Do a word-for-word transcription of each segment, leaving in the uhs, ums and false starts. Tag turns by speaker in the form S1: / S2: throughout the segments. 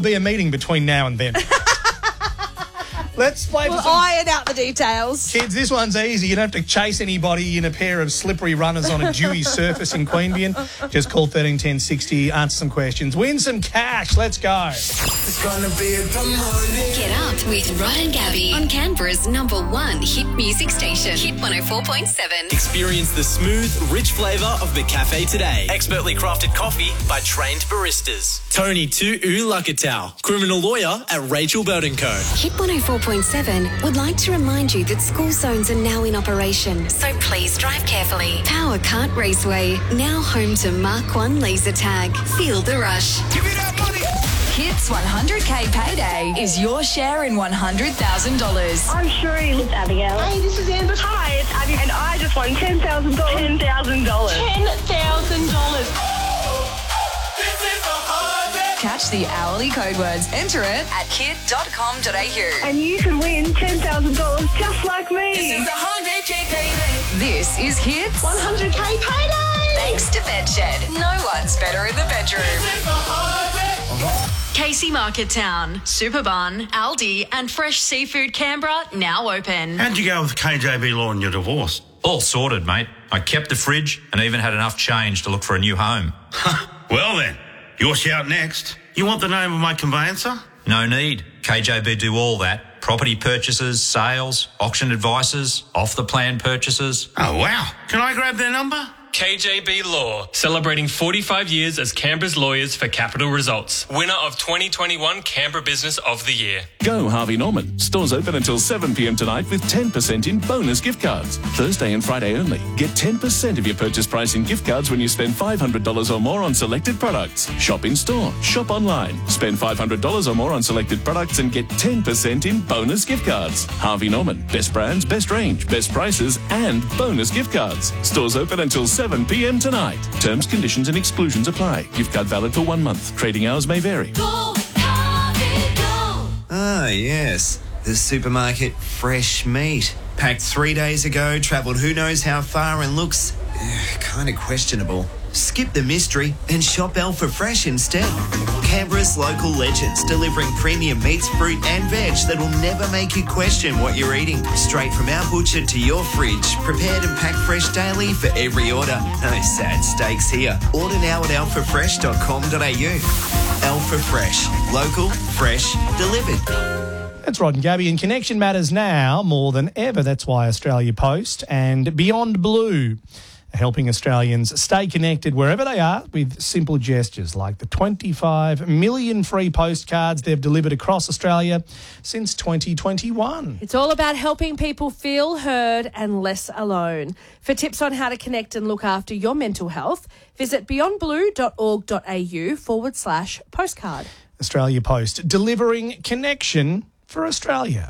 S1: be a meeting between now and then. Let's play
S2: We'll
S1: for some...
S2: iron out the details.
S1: Kids, this one's easy. You don't have to chase anybody in a pair of slippery runners on a dewy surface in Queanbeyan. Just call thirteen ten sixty, answer some questions, win some cash. Let's go.
S3: It's gonna be a good morning.
S4: Get up with Rod and Gabby on Canberra's number one hit music station, Hit one oh four point seven.
S5: Experience the smooth, rich flavour of McCafe today. Expertly crafted coffee by trained baristas. Tony Tu'u Lakatau, criminal lawyer at Rachel Belt and Co.
S4: Hit one oh four point seven would like to remind you that school zones are now in operation, so please drive carefully. Power Kart Raceway, now home to Mark one laser tag. Feel the rush.
S3: Give me that money.
S6: Hits one hundred K Payday is your share in one hundred thousand dollars.
S7: I'm Sheree. It's Abigail.
S8: Hey, this is Amber.
S7: Hi, it's Abby, and I just won ten thousand dollars. ten thousand dollars.
S8: ten thousand dollars.
S6: Catch the hourly code words. Enter it at kid dot com dot a u.
S7: And you can win ten thousand dollars just like me.
S3: This is one hundred K payday.
S6: This is Hits
S8: one hundred K payday.
S6: thanks to Bedshed. No one's better in the bedroom.
S9: Casey Market Town, Superbun, Aldi and Fresh Seafood Canberra now open.
S10: How'd you go with K J B Law and your divorce?
S11: All sorted, mate. I kept the fridge and even had enough change to look for a new home.
S10: Well then, your shout next. You want the name of my conveyancer?
S11: No need. K J B do all that. Property purchases, sales, auction advices, off-the-plan purchases.
S10: Oh, wow. Can I grab their number?
S12: K J B Law, celebrating forty-five years as Canberra's lawyers for capital results. Winner of twenty twenty-one Canberra Business of the Year.
S13: Go Harvey Norman. Stores open until seven p m tonight with ten percent in bonus gift cards. Thursday and Friday only. Get ten percent of your purchase price in gift cards when you spend five hundred dollars or more on selected products. Shop in store. Shop online. Spend five hundred dollars or more on selected products and get ten percent in bonus gift cards. Harvey Norman. Best brands, best range, best prices and bonus gift cards. Stores open until seven p m tonight. Terms, conditions and exclusions apply. Gift card valid for one month. Trading hours may vary.
S3: Go, Harvey, go.
S14: Ah, yes. The supermarket fresh meat. Packed three days ago, travelled who knows how far and looks uh, kind of questionable. Skip the mystery and shop Alpha Fresh instead. Canberra's local legends, delivering premium meats, fruit and veg that will never make you question what you're eating. Straight from our butcher to your fridge, prepared and packed fresh daily for every order. No sad steaks here. Order now at alpha fresh dot com dot a u. Alpha Fresh. Local, fresh, delivered.
S1: That's Rod and Gabby, and connection matters now more than ever. That's why Australia Post and Beyond Blue are helping Australians stay connected wherever they are with simple gestures like the twenty-five million free postcards they've delivered across Australia since twenty twenty-one.
S2: It's all about helping people feel heard and less alone. For tips on how to connect and look after your mental health, visit beyond blue dot org dot a u forward slash postcard.
S1: Australia Post, delivering connection for Australia.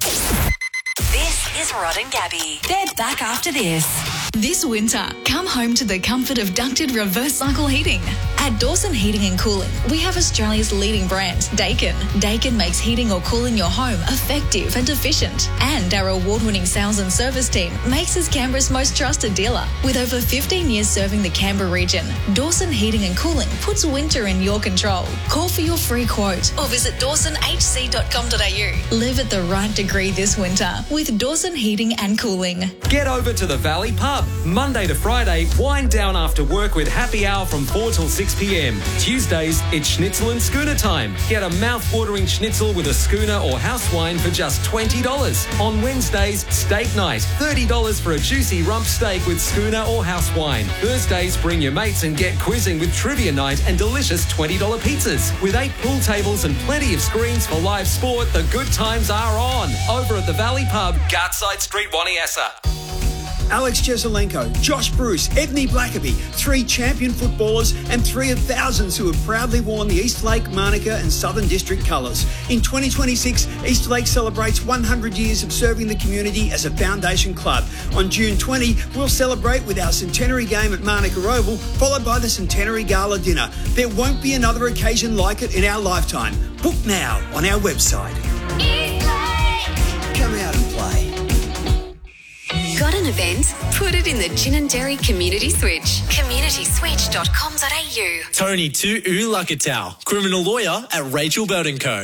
S6: This is Rod and Gabby. They're back after this.
S15: This winter, come home to the comfort of ducted reverse cycle heating. At Dawson Heating and Cooling, we have Australia's leading brand, Daikin. Daikin makes heating or cooling your home effective and efficient. And our award-winning sales and service team makes us Canberra's most trusted dealer. With over fifteen years serving the Canberra region, Dawson Heating and Cooling puts winter in your control. Call for your free quote or visit dawson h c dot com dot a u. Live at the right degree this winter with Dawson Heating and Cooling.
S16: Get over to the Valley Pub. Monday to Friday, wind down after work with happy hour from four till six p m. Tuesdays, it's schnitzel and schooner time. Get a mouth-watering schnitzel with a schooner or house wine for just twenty dollars. On Wednesdays, steak night. thirty dollars for a juicy rump steak with schooner or house wine. Thursdays, bring your mates and get quizzing with trivia night and delicious twenty dollar pizzas. With eight pool tables and plenty of screens for live sport, the good times are on. Over at the Valley Pub, Gartside Street, Waniassa.
S17: Alex Jesselenko, Josh Bruce, Edney Blackaby, three champion footballers and three of thousands who have proudly worn the East Lake, Manuka and Southern District colours. In twenty twenty-six, East Lake celebrates one hundred years of serving the community as a foundation club. On June twentieth, we'll celebrate with our centenary game at Manuka Oval, followed by the centenary gala dinner. There won't be another occasion like it in our lifetime. Book now on our website. Come out and play.
S4: Got an event? Put it in the Gin and Dairy Community Switch. community switch dot com dot a u.
S5: Tony Tu'u Lakatau, criminal lawyer at Rachel Belt and Co.